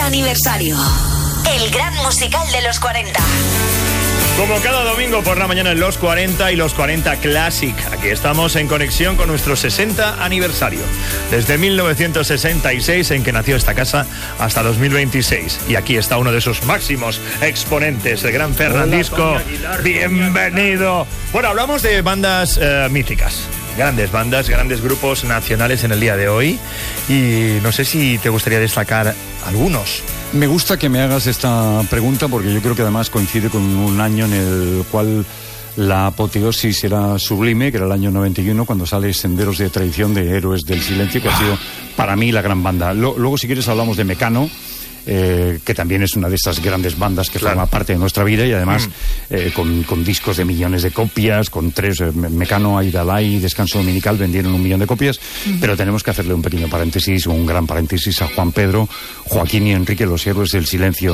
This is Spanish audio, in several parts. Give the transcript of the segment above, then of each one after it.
aniversario. El gran musical de los 40. Como cada domingo por la mañana en Los 40 y Los 40 Classic. Aquí estamos en conexión con nuestro 60 aniversario. Desde 1966, en que nació esta casa, hasta 2026. Y aquí está uno de sus máximos exponentes, el gran Fernandisco. Bienvenido. Bueno, hablamos de bandas míticas. Grandes bandas, grandes grupos nacionales en el día de hoy. Y no sé si te gustaría destacar algunos. Me gusta que me hagas esta pregunta porque yo creo que además coincide con un año en el cual la apoteosis era sublime, que era el año 91, cuando sale Senderos de Traición de Héroes del Silencio, que ha sido para mí la gran banda. Luego, si quieres, hablamos de Mecano, que también es una de estas grandes bandas que forma parte de nuestra vida y además con discos de millones de copias, con tres, Mecano, Aidalay y Descanso Dominical vendieron 1 millón de copias, pero tenemos que hacerle un pequeño paréntesis, un gran paréntesis a Juan Pedro, Joaquín y Enrique, los Héroes del Silencio.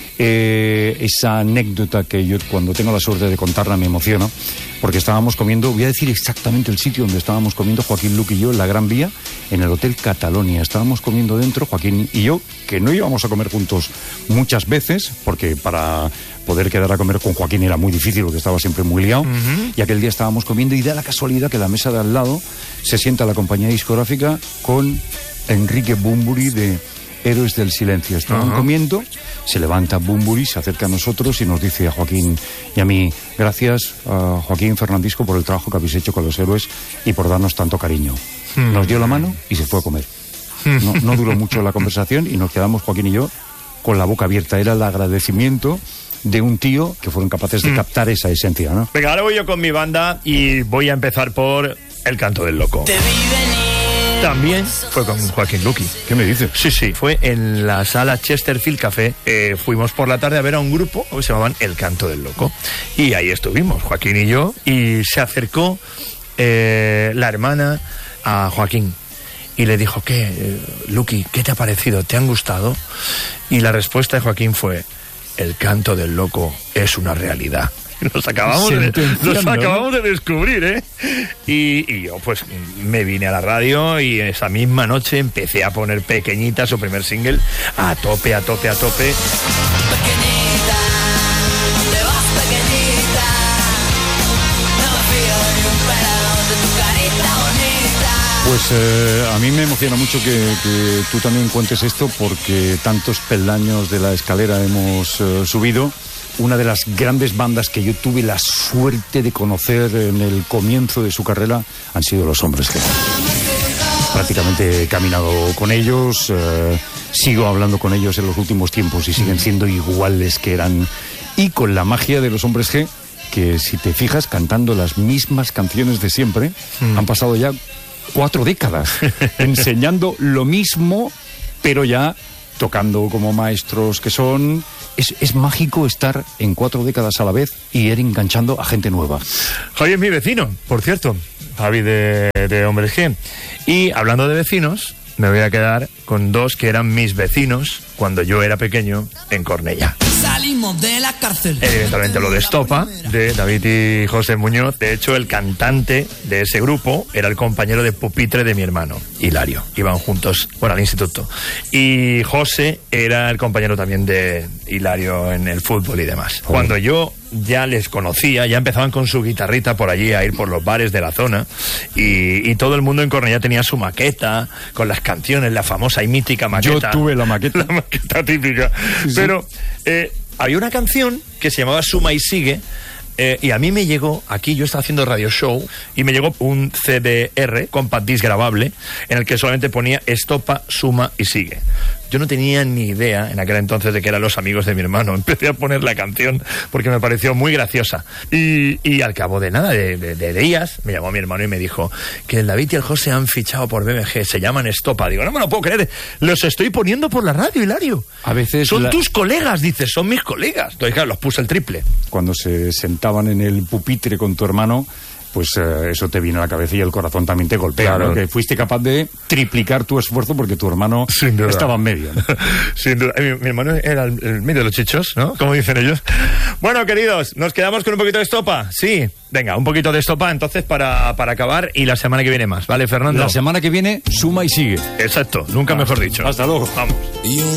Esa anécdota que yo cuando tengo la suerte de contarla me emociono, porque estábamos comiendo, voy a decir exactamente el sitio donde estábamos comiendo Joaquín, Luque y yo, en la Gran Vía, en el Hotel Catalonia. Estábamos comiendo dentro, Joaquín y yo, que no íbamos a comer juntos muchas veces, porque para poder quedar a comer con Joaquín era muy difícil, porque estaba siempre muy liado, y aquel día estábamos comiendo y da la casualidad que la mesa de al lado se sienta la compañía discográfica con Enrique Bunbury de Héroes del Silencio. Estaban comiendo, se levanta Bunbury, se acerca a nosotros y nos dice a Joaquín y a mí: gracias a Joaquín Fernandisco por el trabajo que habéis hecho con los Héroes y por darnos tanto cariño. Nos dio la mano y se fue a comer. No duró mucho la conversación y nos quedamos Joaquín y yo con la boca abierta. Era el agradecimiento de un tío que fueron capaces de captar esa esencia, ¿no? Venga, ahora voy yo con mi banda y voy a empezar por El Canto del Loco. También fue con Joaquín Luqui. ¿Qué me dices? Sí, fue en la sala Chesterfield Café. Fuimos por la tarde a ver a un grupo que se llamaban El Canto del Loco. Y ahí estuvimos, Joaquín y yo, y se acercó la hermana a Joaquín y le dijo: ¿qué, Luqui, qué te ha parecido? ¿Te han gustado? Y la respuesta de Joaquín fue: El Canto del Loco es una realidad. Nos acabamos de descubrir, ¿eh? Y yo pues me vine a la radio y esa misma noche empecé a poner Pequeñita, su primer single, a tope. Pequeñita, te vas pequeñita, no me fío ni un pelado de tu carita bonita. Pues a mí me emociona mucho que tú también cuentes esto, porque tantos peldaños de la escalera hemos subido. Una de las grandes bandas que yo tuve la suerte de conocer en el comienzo de su carrera han sido Los Hombres G. Prácticamente he caminado con ellos, sigo hablando con ellos en los últimos tiempos y siguen siendo iguales que eran. Y con la magia de Los Hombres G, que si te fijas, cantando las mismas canciones de siempre, han pasado ya 4 décadas enseñando lo mismo, pero ya tocando como maestros que son. Es mágico estar en 4 décadas a la vez y ir enganchando a gente nueva. Javi es mi vecino, por cierto, Javi de Hombres G. Y hablando de vecinos, me voy a quedar con 2 que eran mis vecinos cuando yo era pequeño en Cornellá. Salimos de la cárcel. Evidentemente lo de Estopa, de David y José Muñoz. De hecho, el cantante de ese grupo era el compañero de pupitre de mi hermano, Hilario. Iban juntos, al instituto. Y José era el compañero también de Hilario en el fútbol y demás. Cuando yo ya les conocía, ya empezaban con su guitarrita por allí a ir por los bares de la zona, y todo el mundo en Cornellá tenía su maqueta con las canciones, la famosa y mítica maqueta. Yo tuve la maqueta. La maqueta típica. Sí. Pero había una canción que se llamaba Suma y Sigue, y a mí me llegó, aquí yo estaba haciendo radio show, y me llegó un CDR, compact disc grabable, en el que solamente ponía Estopa, Suma y Sigue. Yo no tenía ni idea en aquel entonces de que eran Los Amigos de mi hermano. Empecé a poner la canción porque me pareció muy graciosa. Y al cabo de nada, de días, me llamó mi hermano y me dijo que el David y el José han fichado por BMG, se llaman Estopa. Digo, no me lo puedo creer, los estoy poniendo por la radio, Hilario. A veces son tus colegas, dices, son mis colegas. Entonces, claro, los puse el triple. Cuando se sentaban en el pupitre con tu hermano, pues eso te vino a la cabeza y el corazón también te golpea, claro, ¿no? Que fuiste capaz de triplicar tu esfuerzo porque tu hermano estaba en medio, ¿no? Sin duda. Mi hermano era el medio de los chichos, ¿no? Como dicen ellos. Bueno, queridos, ¿nos quedamos con un poquito de Estopa? Sí. Venga, un poquito de Estopa entonces para acabar, y la semana que viene más, ¿vale, Fernando? La semana que viene, Suma y Sigue. Exacto, nunca mejor dicho. Hasta luego. Vamos.